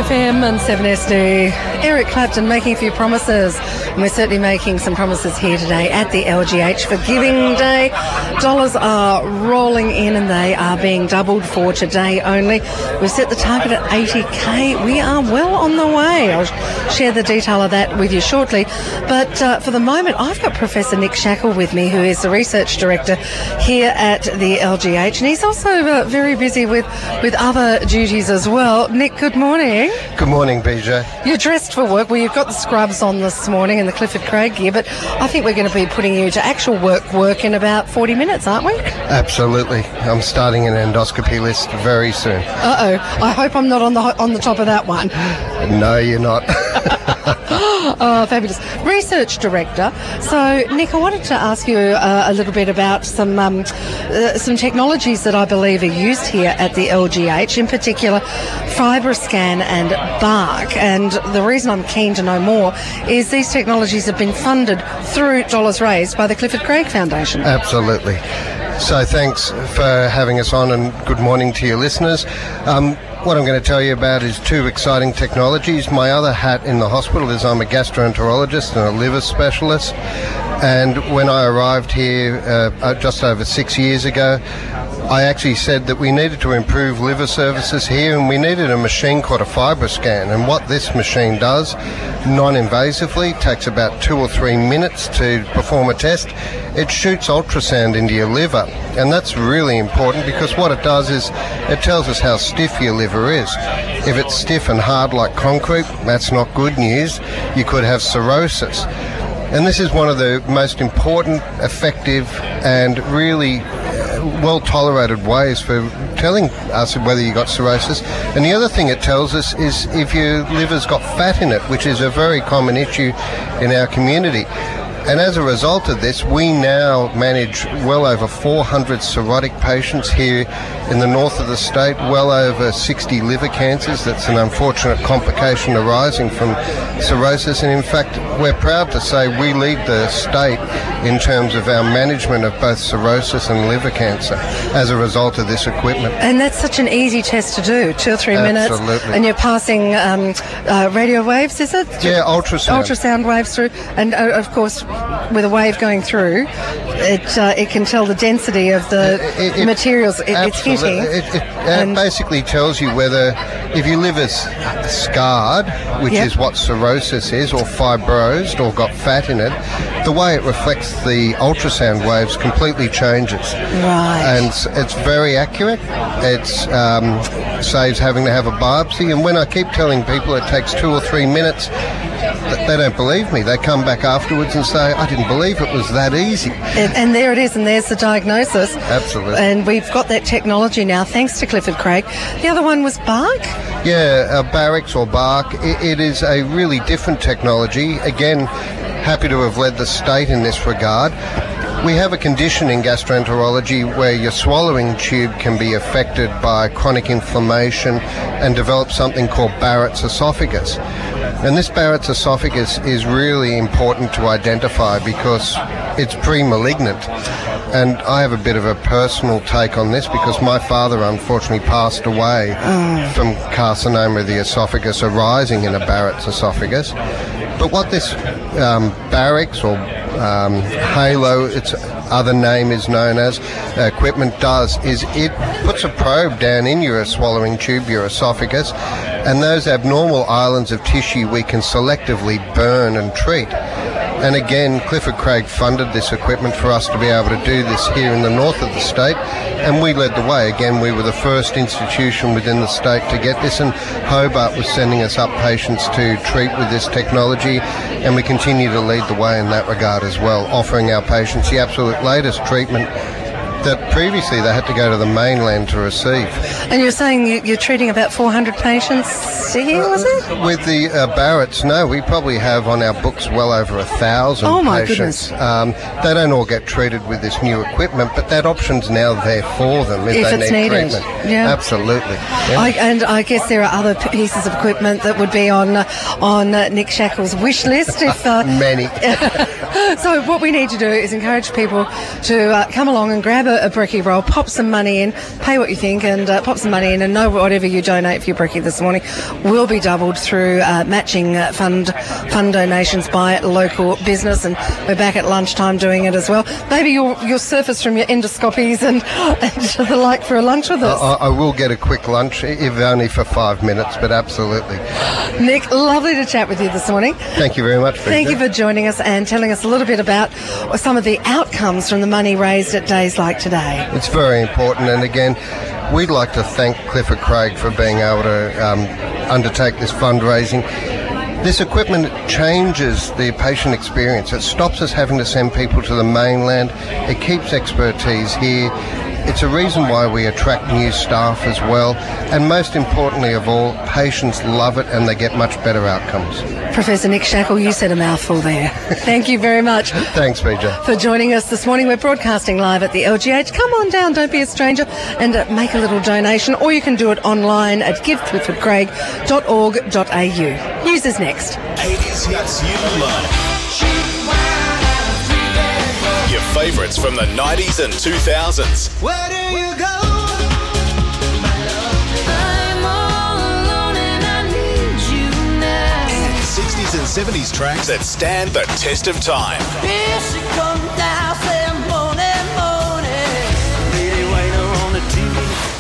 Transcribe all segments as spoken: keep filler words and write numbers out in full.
F M and seven S D. Eric Clapton making a few promises. And we're certainly making some promises here today at the L G H for Giving Day. Dollars are rolling in and they are being doubled for today only. We've set the target at eighty K. We are well on the way. I'll share the detail of that with you shortly. But uh, for the moment, I've got Professor Nick Shackle with me, who is the Research Director here at the L G H. And he's also uh, very busy with, with other duties as well. Nick, good morning. Good morning, B J. You're dressed for work. Well, you've got the scrubs on this morning and the Clifford Craig gear, but I think we're going to be putting you to actual work work in about forty minutes, aren't we? Absolutely. I'm starting an endoscopy list very soon. Uh-oh. I hope I'm not on the on the top of that one. No, you're not. Oh, fabulous. Research Director. So, Nick, I wanted to ask you uh, a little bit about some um, uh, some technologies that I believe are used here at the L G H, in particular FibroScan and BARC. And the reason I'm keen to know more is these technologies have been funded through dollars raised by the Clifford Craig Foundation. Absolutely. So thanks for having us on, and good morning to your listeners. Um, what I'm going to tell you about is two exciting technologies. My other hat in the hospital is I'm a gastroenterologist and a liver specialist. And when I arrived here uh, just over six years ago, I actually said that we needed to improve liver services here, and we needed a machine called a FibroScan. And what this machine does, non-invasively, takes about two or three minutes to perform a test. It shoots ultrasound into your liver, and that's really important because what it does is it tells us how stiff your liver is. If it's stiff and hard like concrete, that's not good news. You could have cirrhosis. And this is one of the most important, effective, and really well-tolerated ways for telling us whether you got cirrhosis. And the other thing it tells us is if your liver's got fat in it, which is a very common issue in our community. And as a result of this, we now manage well over four hundred cirrhotic patients here in the north of the state, well over sixty liver cancers. That's an unfortunate complication arising from cirrhosis. And in fact, we're proud to say we lead the state in terms of our management of both cirrhosis and liver cancer as a result of this equipment. And that's such an easy test to do, two or three minutes. Absolutely. And you're passing um, uh, radio waves, is it? Yeah, ultrasound. Ultrasound waves through. And uh, of course, with a wave going through, it uh, it can tell the density of the it, it, materials it, it's hitting. It, it, it basically tells you whether, if your liver's scarred, which yep. is what cirrhosis is, or fibrosed, or got fat in it, the way it reflects the ultrasound waves completely changes. Right. And it's, it's very accurate. It um, saves having to have a biopsy. And when I keep telling people it takes two or three minutes, they don't believe me. They come back afterwards and say, I didn't believe it was that easy. And, and there it is, and there's the diagnosis. Absolutely. And we've got that technology now, thanks to Clifford Craig. The other one was BARC? Yeah, uh, Barracks or BARC. It, it is a really different technology. Again, happy to have led the state in this regard. We have a condition in gastroenterology where your swallowing tube can be affected by chronic inflammation and develop something called Barrett's esophagus. And this Barrett's esophagus is really important to identify because it's pre-malignant. And I have a bit of a personal take on this because my father unfortunately passed away oh. from carcinoma of the esophagus arising in a Barrett's esophagus. But what this um, Barracks or um, Halo, its other name is known as, uh, equipment does is it puts a probe down in your swallowing tube, your esophagus, and those abnormal islands of tissue we can selectively burn and treat. And again, Clifford Craig funded this equipment for us to be able to do this here in the north of the state, and we led the way. Again, we were the first institution within the state to get this, and Hobart was sending us up patients to treat with this technology, and we continue to lead the way in that regard as well, offering our patients the absolute latest treatment that previously they had to go to the mainland to receive. And you're saying you're treating about four hundred patients a year, was it? With the uh, Barrett's, no, we probably have on our books well over a thousand oh my patients. Goodness. Um, they don't all get treated with this new equipment, but that option's now there for them if, if they it's need needed. treatment. Yeah. Absolutely. Yeah. I, and I guess there are other pieces of equipment that would be on uh, on uh, Nick Shackle's wish list. If uh, Many. So what we need to do is encourage people to uh, come along and grab a, a brekkie roll, pop some money in, pay what you think, and uh, pop some money in, and know whatever you donate for your brekkie this morning will be doubled through uh, matching uh, fund fund donations by local business. And we're back at lunchtime doing it as well. Maybe you'll, you'll surface from your endoscopies and, and the like for a lunch with us. I, I will get a quick lunch, if only for five minutes, but absolutely. Nick, lovely to chat with you this morning. Thank you very much, Frida. Thank you for joining us and telling us a little bit about some of the outcomes from the money raised at days like today. It's very important, and again, we'd like to thank Clifford Craig for being able to um, undertake this fundraising. This equipment changes the patient experience. It stops us having to send people to the mainland. It keeps expertise here. It's a reason why we attract new staff as well. And most importantly of all, patients love it and they get much better outcomes. Professor Nick Shackle, you said a mouthful there. Thank you very much. Thanks, B J. For joining us this morning. We're broadcasting live at the L G H. Come on down, don't be a stranger, and uh, make a little donation, or you can do it online at give clifford craig dot org dot a u. News is next. eighties hits you love. Your favourites from the nineties and two thousands. Where do you go? I'm all alone and I need you now. And sixties and seventies tracks that stand the test of time. Here she comes now, saying morning, morning. Lady waiter on the T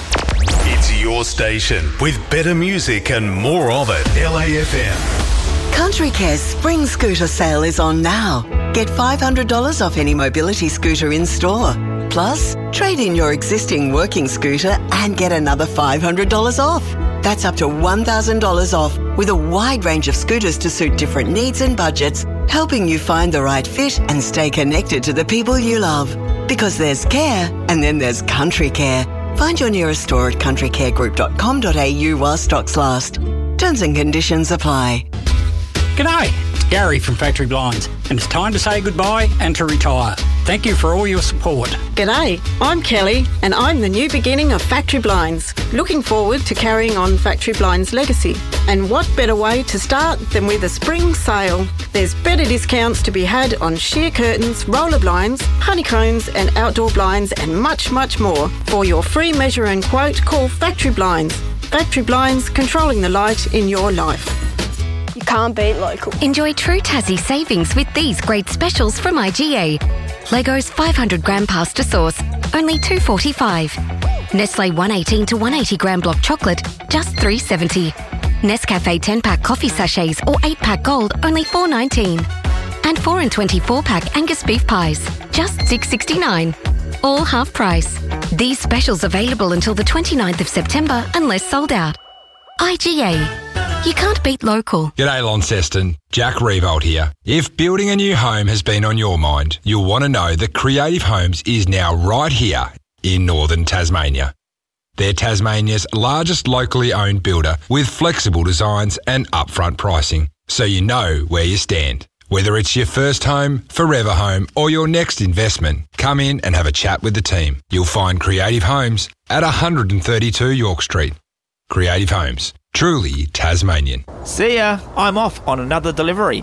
V. It's your station with better music and more of it. L A F M. Country Care's Spring Scooter sale is on now. Get five hundred dollars off any mobility scooter in store. Plus, trade in your existing working scooter and get another five hundred dollars off. That's up to one thousand dollars off with a wide range of scooters to suit different needs and budgets, helping you find the right fit and stay connected to the people you love. Because there's care and then there's Country Care. Find your nearest store at country care group dot com dot a u while stocks last. Terms and conditions apply. G'day, it's Gary from Factory Blinds, and it's time to say goodbye and to retire. Thank you for all your support. G'day, I'm Kelly and I'm the new beginning of Factory Blinds. Looking forward to carrying on Factory Blinds' legacy. And what better way to start than with a spring sale? There's better discounts to be had on sheer curtains, roller blinds, honeycombs and outdoor blinds and much, much more. For your free measure and quote, call Factory Blinds. Factory Blinds, controlling the light in your life. You can't beat local. Enjoy true Tassie savings with these great specials from I G A. Leggo's five hundred gram pasta sauce, only two dollars forty-five. Nestle one eighteen to one eighty gram block chocolate, just three dollars seventy. Nescafe ten pack coffee sachets or eight pack gold, only four dollars nineteen. And four and twenty-four pack Angus beef pies, just six dollars sixty-nine. All half price. These specials available until the twenty-ninth of September unless sold out. I G A. You can't beat local. G'day Launceston, Jack Revolt here. If building a new home has been on your mind, you'll want to know that Creative Homes is now right here in northern Tasmania. They're Tasmania's largest locally owned builder with flexible designs and upfront pricing, so you know where you stand. Whether it's your first home, forever home or your next investment, come in and have a chat with the team. You'll find Creative Homes at one thirty-two York Street. Creative Homes. Truly Tasmanian. See ya. I'm off on another delivery.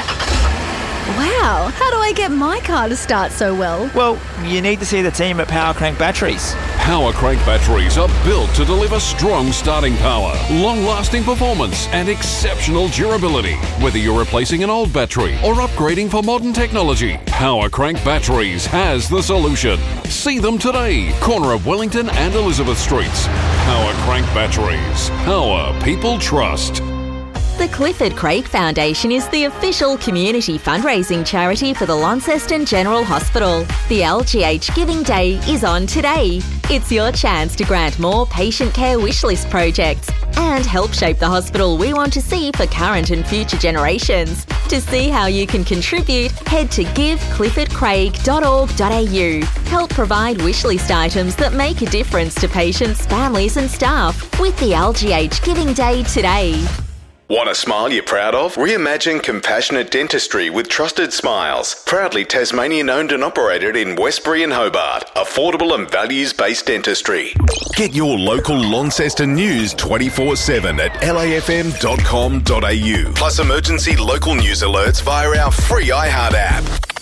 Wow, how do I get my car to start so well? Well, you need to see the team at Power Crank Batteries. Power Crank batteries are built to deliver strong starting power, long-lasting performance and exceptional durability. Whether you're replacing an old battery or upgrading for modern technology, Power Crank Batteries has the solution. See them today, corner of Wellington and Elizabeth Streets. Power Crank Batteries. Power people trust. The Clifford Craig Foundation is the official community fundraising charity for the Launceston General Hospital. The L G H Giving Day is on today. It's your chance to grant more patient care wishlist projects and help shape the hospital we want to see for current and future generations. To see how you can contribute, head to give clifford craig dot org dot a u. Help provide wishlist items that make a difference to patients, families and staff with the L G H Giving Day today. Want a smile you're proud of? Reimagine compassionate dentistry with Trusted Smiles. Proudly Tasmanian owned and operated in Westbury and Hobart. Affordable and values-based dentistry. Get your local Launceston news twenty-four seven at L A F M dot com dot a u. Plus emergency local news alerts via our free iHeart app.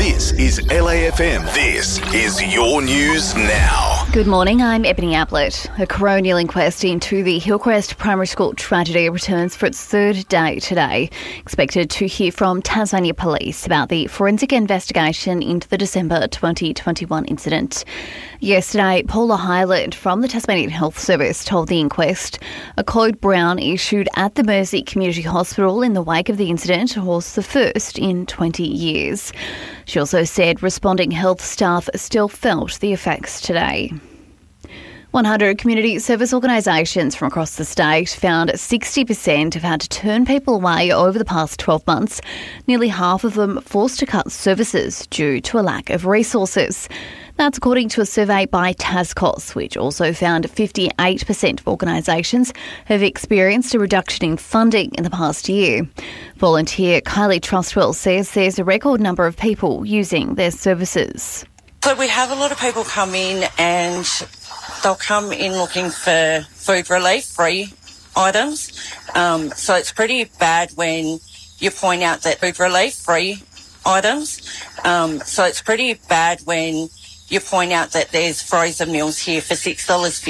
This is L A F M. This is your news now. Good morning, I'm Ebony Ablett. A coronial inquest into the Hillcrest Primary School tragedy returns for its third day today. Expected to hear from Tasmania Police about the forensic investigation into the December twenty twenty-one incident. Yesterday, Paula Hyland from the Tasmanian Health Service told the inquest a code brown issued at the Mersey Community Hospital in the wake of the incident was the first in twenty years. She also said responding health staff still felt the effects today. one hundred community service organisations from across the state found sixty percent have had to turn people away over the past twelve months, nearly half of them forced to cut services due to a lack of resources. That's according to a survey by Tascos, which also found fifty-eight percent of organisations have experienced a reduction in funding in the past year. Volunteer Kylie Trustwell says there's a record number of people using their services. So we have a lot of people come in and they'll come in looking for food relief, free items. Um, so it's pretty bad when you point out that food relief, free items. Um, so it's pretty bad when you point out that there's frozen meals here for six dollars fifty.